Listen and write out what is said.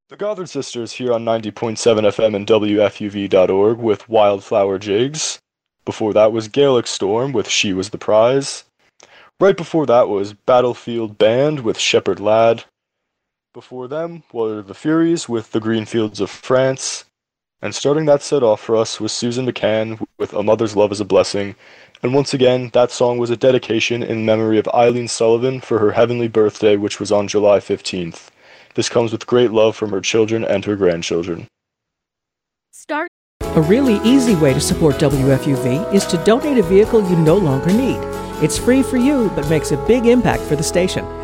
The Gothard Sisters here on 90.7 FM and WFUV.org with Wildflower Jigs. Before that was Gaelic Storm with She Was the Prize. Right before that was Battlefield Band with Shepherd Lad. Before them were The Furies with The Green Fields of France. And starting that set off for us was Susan McCann with A Mother's Love is a Blessing. And once again, that song was a dedication in memory of Eileen Sullivan for her heavenly birthday, which was on July 15th. This comes with great love from her children and her grandchildren. Start. A really easy way to support WFUV is to donate a vehicle you no longer need. It's free for you, but makes a big impact for the station.